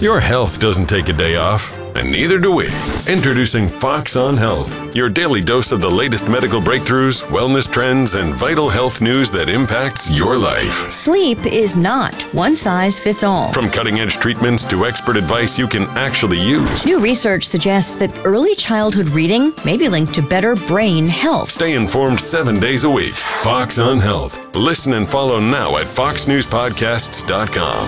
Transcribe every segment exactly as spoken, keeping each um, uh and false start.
Your health doesn't take a day off, and neither do we. Introducing Fox on Health, your daily dose of the latest medical breakthroughs, wellness trends, and vital health news that impacts your life. Sleep is not one size fits all. From cutting-edge treatments to expert advice you can actually use. New research suggests that early childhood reading may be linked to better brain health. Stay informed seven days a week. Fox on Health. Listen and follow now at fox news podcasts dot com.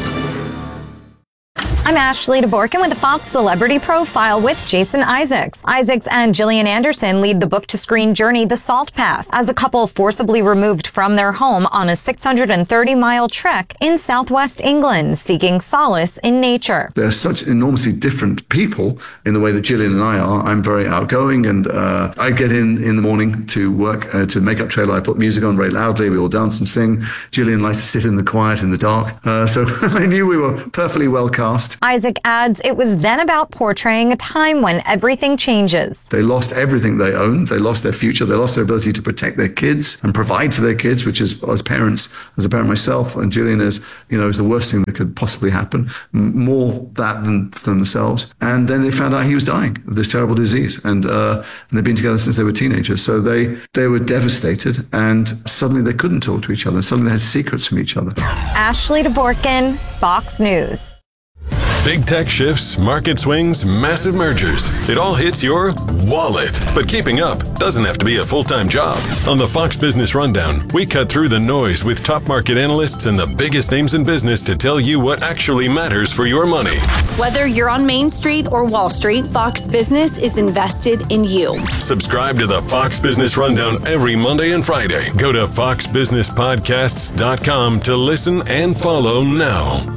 I'm Ashley DeBorkin with the Fox Celebrity Profile with Jason Isaacs. Isaacs and Gillian Anderson lead the book-to-screen journey The Salt Path as the couple forcibly removed from their home on a six hundred thirty mile trek in southwest England, seeking solace in nature. They're such enormously different people in the way that Gillian and I are. I'm very outgoing, and uh, I get in in the morning to work, uh, to make up trailer. I put music on very loudly. We all dance and sing. Gillian likes to sit in the quiet, in the dark. Uh, so I knew we were perfectly well cast. Isaac adds it was then about portraying a time when everything changes. They lost everything they owned. They lost their future. They lost their ability to protect their kids and provide for their kids, which is, as parents, as a parent myself, and Gillian is, you know, is the worst thing that could possibly happen. More that than, than themselves. And then they found out he was dying of this terrible disease. And, uh, and they've been together since they were teenagers. So they, they were devastated, and suddenly they couldn't talk to each other. Suddenly they had secrets from each other. Ashley DeBorkin, Fox News. Big tech shifts, market swings, massive mergers. It all hits your wallet. But keeping up doesn't have to be a full-time job. On the Fox Business Rundown, we cut through the noise with top market analysts and the biggest names in business to tell you what actually matters for your money. Whether you're on Main Street or Wall Street, Fox Business is invested in you. Subscribe to the Fox Business Rundown every Monday and Friday. Go to fox business podcasts dot com to listen and follow now.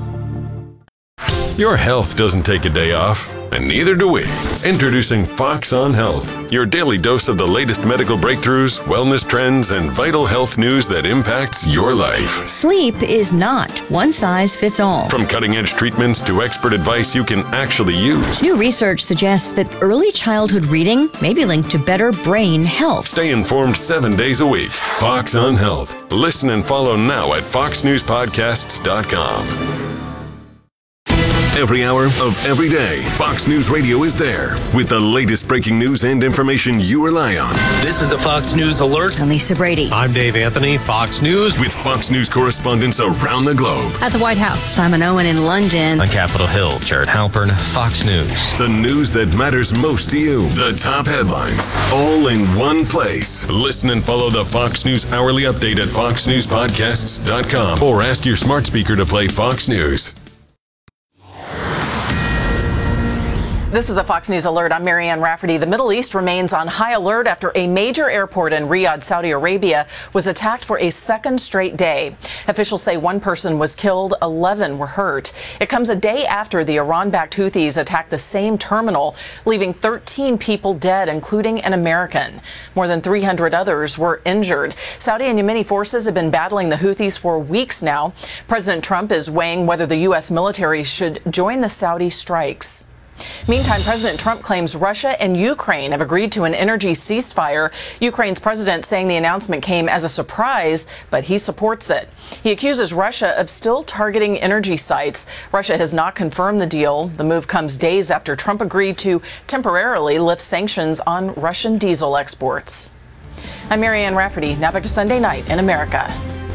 Your health doesn't take a day off, and neither do we. Introducing Fox on Health, your daily dose of the latest medical breakthroughs, wellness trends, and vital health news that impacts your life. Sleep is not one size fits all. From cutting-edge treatments to expert advice you can actually use. New research suggests that early childhood reading may be linked to better brain health. Stay informed seven days a week. Fox on Health. Listen and follow now at fox news podcasts dot com. Every hour of every day, Fox News Radio is there with the latest breaking news and information you rely on. This is a Fox News Alert. I'm Lisa Brady. I'm Dave Anthony, Fox News. With Fox News correspondents around the globe. At the White House, Simon Owen in London. On Capitol Hill, Jared Halpern, Fox News. The news that matters most to you. The top headlines, all in one place. Listen and follow the Fox News Hourly Update at fox news podcasts dot com or ask your smart speaker to play Fox News. This is a Fox News Alert. I'm Marianne Rafferty. The Middle East remains on high alert after a major airport in Riyadh, Saudi Arabia, was attacked for a second straight day. Officials say one person was killed, eleven were hurt. It comes a day after the Iran-backed Houthis attacked the same terminal, leaving thirteen people dead, including an American. More than three hundred others were injured. Saudi and Yemeni forces have been battling the Houthis for weeks now. President Trump is weighing whether the U S military should join the Saudi strikes. Meantime, President Trump claims Russia and Ukraine have agreed to an energy ceasefire. Ukraine's president saying the announcement came as a surprise, but he supports it. He accuses Russia of still targeting energy sites. Russia has not confirmed the deal. The move comes days after Trump agreed to temporarily lift sanctions on Russian diesel exports. I'm Marianne Rafferty. Now back to Sunday Night in America.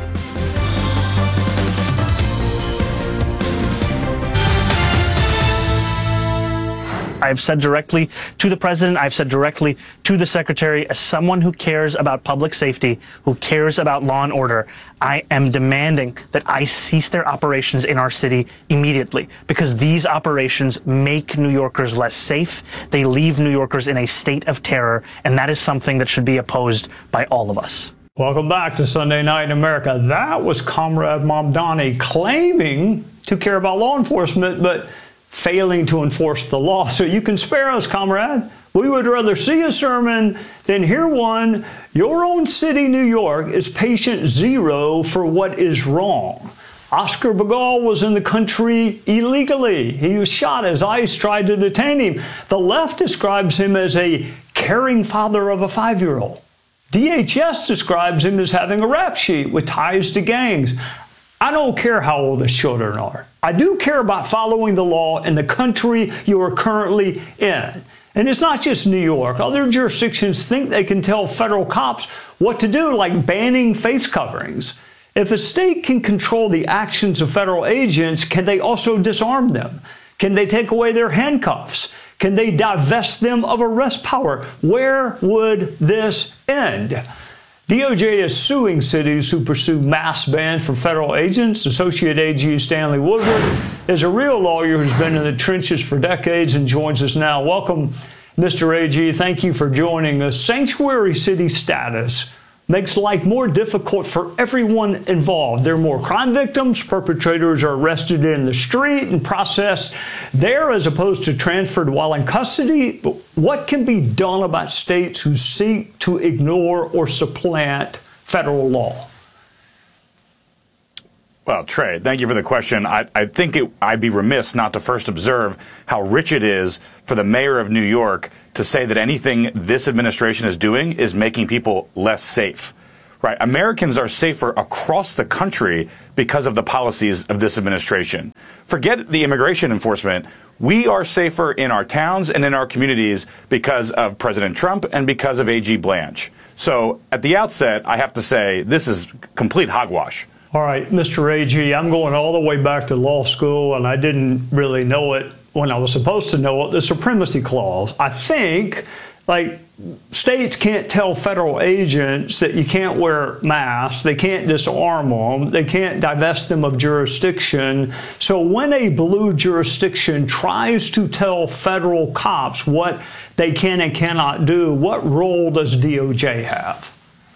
I've said directly to the president, I've said directly to the secretary, as someone who cares about public safety, who cares about law and order, I am demanding that ICE cease their operations in our city immediately, because these operations make New Yorkers less safe. They leave New Yorkers in a state of terror, and that is something that should be opposed by all of us. Welcome back to Sunday Night in America. That was Comrade Mamdani claiming to care about law enforcement, but failing to enforce the law. So you can spare us, comrade. We would rather see a sermon than hear one. Your own city, New York, is patient zero for what is wrong. Oscar Begall was in the country illegally. He was shot as ICE tried to detain him. The left describes him as a caring father of a five-year-old. D H S describes him as having a rap sheet with ties to gangs. I don't care how old his children are. I do care about following the law in the country you are currently in. And it's not just New York. Other jurisdictions think they can tell federal cops what to do, like banning face coverings. If a state can control the actions of federal agents, can they also disarm them? Can they take away their handcuffs? Can they divest them of arrest power? Where would this end? D O J is suing cities who pursue mass bans for federal agents. Associate A G Stanley Woodward is a real lawyer who's been in the trenches for decades and joins us now. Welcome, Mister A G. Thank you for joining us. Sanctuary city status makes life more difficult for everyone involved. There are more crime victims. Perpetrators are arrested in the street and processed there as opposed to transferred while in custody. But what can be done about states who seek to ignore or supplant federal law? Well, Trey, thank you for the question. I, I think it, I'd be remiss not to first observe how rich it is for the mayor of New York to say that anything this administration is doing is making people less safe. Right? Americans are safer across the country because of the policies of this administration. Forget the immigration enforcement. We are safer in our towns and in our communities because of President Trump and because of A G Blanche. So at the outset, I have to say this is complete hogwash. All right, Mister A G, I'm going all the way back to law school, and I didn't really know it when I was supposed to know it. The Supremacy Clause. I think, like, states can't tell federal agents that you can't wear masks, they can't disarm them, they can't divest them of jurisdiction. So when a blue jurisdiction tries to tell federal cops what they can and cannot do, what role does D O J have?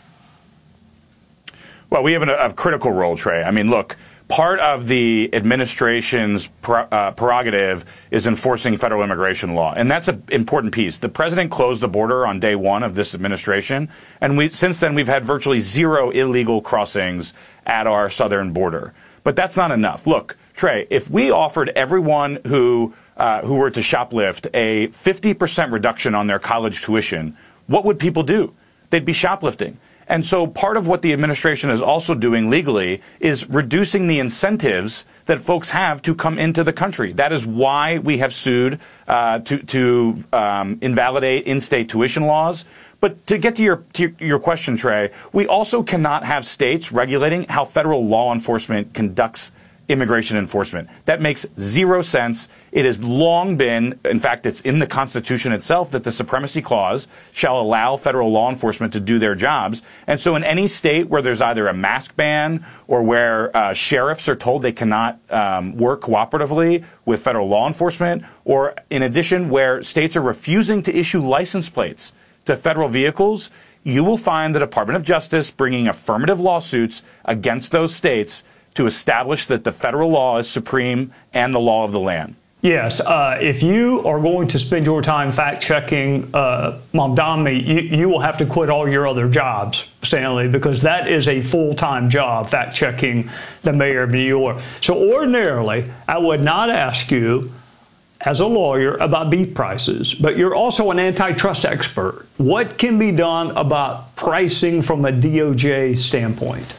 Well, we have an, a critical role, Trey. I mean, look, part of the administration's pre uh, prerogative is enforcing federal immigration law, and that's an important piece. The president closed the border on day one of this administration, and we, since then we've had virtually zero illegal crossings at our southern border. But that's not enough. Look, Trey, if we offered everyone who, uh, who were to shoplift a fifty percent reduction on their college tuition, what would people do? They'd be shoplifting. And so part of what the administration is also doing legally is reducing the incentives that folks have to come into the country. That is why we have sued uh, to, to um, invalidate in-state tuition laws. But to get to your, to your question, Trey, we also cannot have states regulating how federal law enforcement conducts immigration enforcement. That makes zero sense. It has long been, in fact, it's in the Constitution itself, that the Supremacy Clause shall allow federal law enforcement to do their jobs. And so in any state where there's either a mask ban or where uh, sheriffs are told they cannot um, work cooperatively with federal law enforcement, or in addition where states are refusing to issue license plates to federal vehicles, you will find the Department of Justice bringing affirmative lawsuits against those states to establish that the federal law is supreme and the law of the land. Yes, uh, if you are going to spend your time fact-checking uh, Mamdani, you, you will have to quit all your other jobs, Stanley, because that is a full-time job, fact-checking the mayor of New York. So ordinarily, I would not ask you, as a lawyer, about beef prices, but you're also an antitrust expert. What can be done about pricing from a D O J standpoint?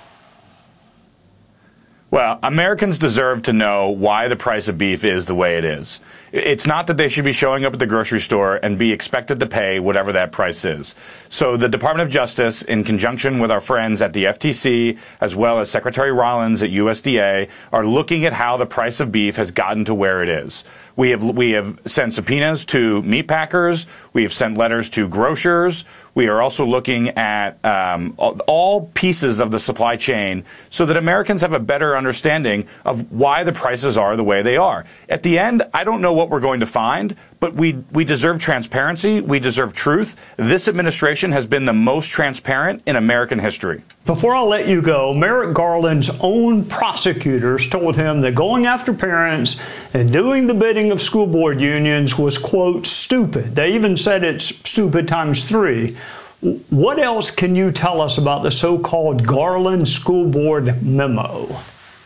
Well, Americans deserve to know why the price of beef is the way it is. It's not that they should be showing up at the grocery store and be expected to pay whatever that price is. So the Department of Justice, in conjunction with our friends at the F T C, as well as Secretary Rollins at U S D A, are looking at how the price of beef has gotten to where it is. We have, we have sent subpoenas to meat packers. We have sent letters to grocers. We are also looking at um, all pieces of the supply chain so that Americans have a better understanding of why the prices are the way they are. At the end, I don't know what we're going to find, but we, we deserve transparency. We deserve truth. This administration has been the most transparent in American history. Before I let you go, Merrick Garland's own prosecutors told him that going after parents and doing the bidding of school board unions was, quote, stupid. They even said it's stupid times three. What else can you tell us about the so-called Garland School Board memo?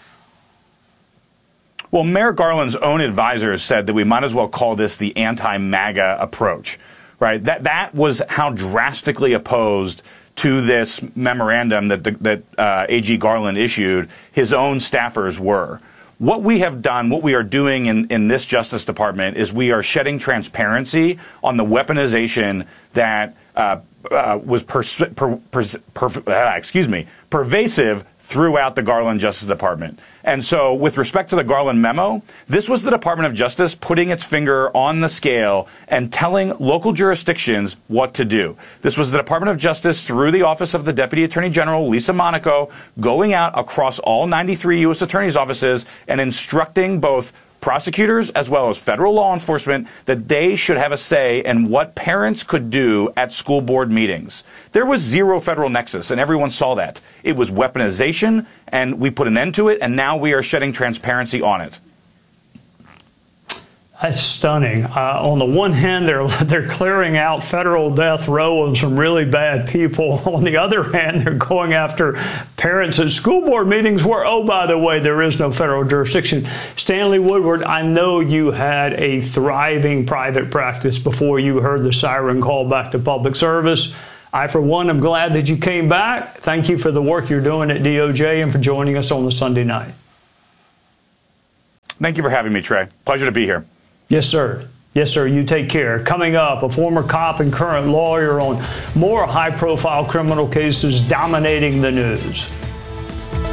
Well, Merrick Garland's own advisors said that we might as well call this the anti-MAGA approach, right? That, that was how drastically opposed to this memorandum that, the, that uh, A G Garland issued, his own staffers were. What we have done, what we are doing in, in this Justice Department is we are shedding transparency on the weaponization that uh, uh, was pers per, per, per, uh, excuse me, pervasive throughout the Garland Justice Department. And so with respect to the Garland memo, this was the Department of Justice putting its finger on the scale and telling local jurisdictions what to do. This was the Department of Justice through the Office of the Deputy Attorney General, Lisa Monaco, going out across all ninety-three U S attorneys' offices and instructing both prosecutors as well as federal law enforcement that they should have a say in what parents could do at school board meetings. There was zero federal nexus, and everyone saw that. It was weaponization, and we put an end to it, and now we are shedding transparency on it. That's stunning. Uh, on the one hand, they're they're clearing out federal death row of some really bad people. On the other hand, they're going after parents at school board meetings where, oh, by the way, there is no federal jurisdiction. Stanley Woodward, I know you had a thriving private practice before you heard the siren call back to public service. I, for one, am glad that you came back. Thank you for the work you're doing at D O J and for joining us on the Sunday night. Thank you for having me, Trey. Pleasure to be here. Yes, sir. Yes, sir. You take care. Coming up, a former cop and current lawyer on more high-profile criminal cases dominating the news.